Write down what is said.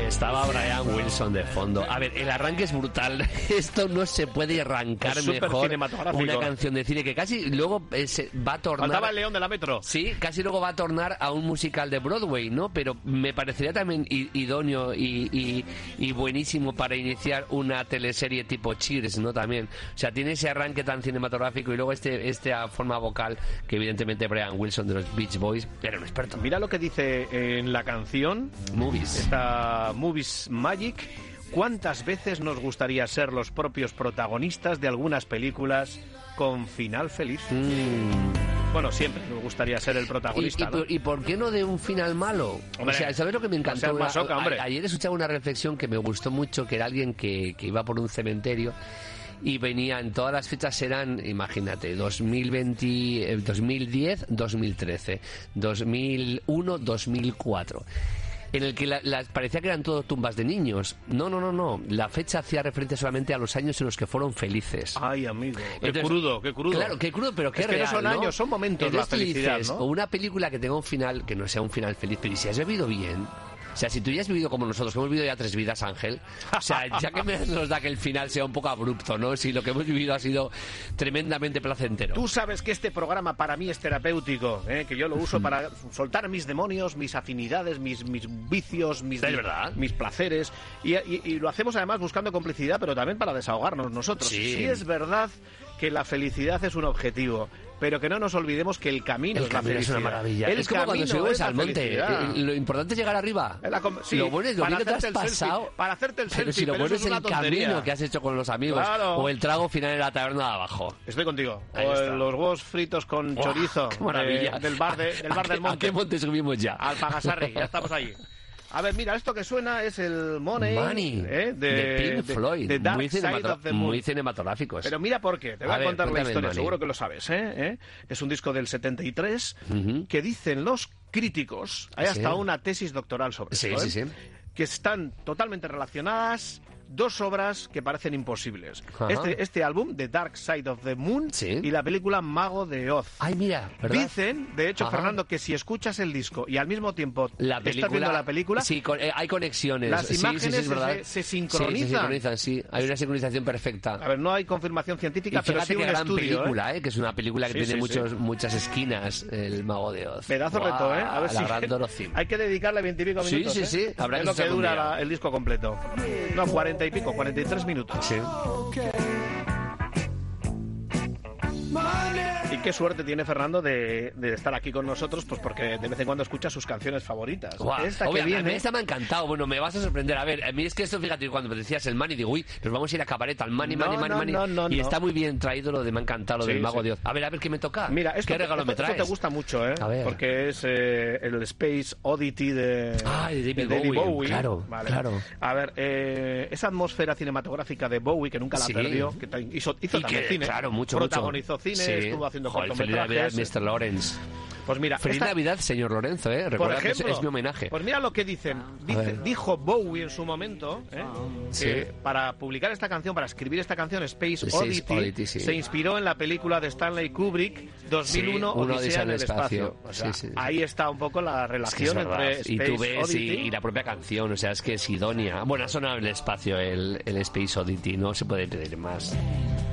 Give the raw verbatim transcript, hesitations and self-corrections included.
Estaba Brian Wilson de fondo. A ver, el arranque es brutal. Esto no se puede arrancar es mejor. Cinematográfico. Una canción de cine que casi luego eh, se va a tornar... Faltaba el León de la Metro. Sí, casi luego va a tornar a un musical de Broadway, ¿no? Pero me parecería también idóneo y, y, y buenísimo para iniciar una teleserie tipo Cheers, ¿no? También. O sea, tiene ese arranque tan cinematográfico y luego este esta forma vocal que evidentemente Brian Wilson de los Beach Boys era un experto. Mira lo que dice en la canción Movies. Esta Movies Magic. ¿Cuántas veces nos gustaría ser los propios protagonistas de algunas películas con final feliz? Mm. Bueno, siempre nos gustaría ser el protagonista, ¿Y, y, ¿no? por, ¿Y por qué no de un final malo? Hombre, o sea, ¿sabes lo que me encantó? No seas masoca, hombre. A, ayer escuchaba una reflexión que me gustó mucho, que era alguien que, que iba por un cementerio y venía, en todas las fechas eran, imagínate, dos mil veinte, dos mil diez, dos mil trece, dos mil uno, dos mil cuatro, en el que la, la, parecía que eran todo tumbas de niños. No, no, no, no. La fecha hacía referencia solamente a los años en los que fueron felices. Ay, amigo. Qué Entonces, crudo, qué crudo. Claro, qué crudo, pero qué es que real, no son ¿no? años, son momentos. Entonces, la felicidad, dices, ¿no? O una película que tenga un final, que no sea un final feliz, pero si has vivido bien... O sea, si tú ya has vivido como nosotros, que hemos vivido ya tres vidas, Ángel, o sea, ya que nos da que el final sea un poco abrupto, ¿no? Si lo que hemos vivido ha sido tremendamente placentero. Tú sabes que este programa para mí es terapéutico, ¿eh? Que yo lo uso para soltar mis demonios, mis afinidades, mis, mis vicios, mis, ¿Es verdad? mis placeres. Y, y, y lo hacemos además buscando complicidad, pero también para desahogarnos nosotros. Sí. Sí es verdad que la felicidad es un objetivo, pero que no nos olvidemos que el camino el es la camino felicidad. Es una maravilla. El es como cuando subes al monte. Eh, lo importante es llegar arriba. Sí, lo bueno es lo bien que te has pasado. Selfie, para hacerte el pero selfie, si lo pero bueno eso es es el una tontería. camino que has hecho con los amigos. Claro. O el trago final en la taberna de abajo. Estoy contigo. Ahí o está. Los huevos fritos con ¡Oh, chorizo. qué maravilla! De, del bar, de, del, bar qué, del monte. ¿A qué monte subimos ya? Al Pagasarri, ya estamos ahí. A ver, mira, esto que suena es el Money, Money ¿eh? de, de Pink Floyd, de Dark muy, Side of the Moon. muy cinematográficos. Pero mira por qué, te voy a, a ver, contar la historia, Money. seguro que lo sabes. ¿eh? ¿Eh? Es un disco del setenta y tres uh-huh. que dicen los críticos, hay ¿Sí? hasta una tesis doctoral sobre sí, esto, ¿eh? sí, sí. que están totalmente relacionadas. Dos obras que parecen imposibles. Ajá. Este, este álbum, The Dark Side of the Moon, sí. y la película Mago de Oz. Ay, mira, ¿verdad? Dicen, de hecho, Ajá. Fernando, que si escuchas el disco y al mismo tiempo la película, estás viendo la película... Sí, con, eh, hay conexiones. Las sí, imágenes sí, sí, es verdad. se, se sincronizan. Sí, se sincronizan, sí. Hay una sincronización perfecta. A ver, no hay confirmación científica, y fíjate pero sí qué un gran estudio, película, ¿eh? ¿eh? Que es una película que sí, tiene sí, muchos, sí. muchas esquinas, El Mago de Oz. Pedazo Wow, reto, ¿eh? A ver la si... gran Dorothy. Hay que dedicarle veintipico Sí, minutos, sí, ¿eh? sí. Habrá es que lo que escuchar dura un día. la, el disco completo. No, cuarenta y pico, cuarenta y tres minutos. Sí. Y qué suerte tiene Fernando de, de estar aquí con nosotros, pues porque de vez en cuando escucha sus canciones favoritas. Wow. Esta que Obvio, viene... a mí esta me ha encantado. Bueno, me vas a sorprender. A ver, a mí es que esto, fíjate, cuando me decías el Money, digo, uy, nos vamos a ir a cabaret, al Money, No, Money, Money, no, Money. no, no, y no. está muy bien traído lo de me ha encantado, lo Sí, del Mago sí. de Oz. A ver, a ver qué me toca. Mira, esto, ¿Qué regalo esto, me traes? esto te gusta mucho, ¿eh? A ver. Porque es eh, el Space Oddity de, Ah, de David, de David Bowie. Bowie. Claro, Vale. claro. A ver, eh, esa atmosfera cinematográfica de Bowie, que nunca la Sí. perdió, que hizo, hizo Y también que, cine. claro, mucho, Protagonizó mucho. cine, Sí. estuvo haciendo Joder, Feliz Navidad, cortometrajes. mister Lawrence. Pues mira, Feliz esta- Navidad, señor Lorenzo, ¿eh? por Recuerda que ejemplo, es, es mi homenaje. Pues mira lo que dicen. Dice- ver. dijo Bowie en su momento, ¿eh? Sí. que para publicar esta canción, para escribir esta canción, Space Space Oddity, Oddity, sí. se inspiró en la película de Stanley Kubrick, dos mil uno, Sí, una Odisea en el espacio. O sea, Sí, sí. ahí está un poco la Es que relación es verdad. entre Space Y tú ves y, Oddity. y la propia canción, o sea, es que es idónea. Bueno, ha sonado en el espacio el, el Space Oddity, no se puede pedir más.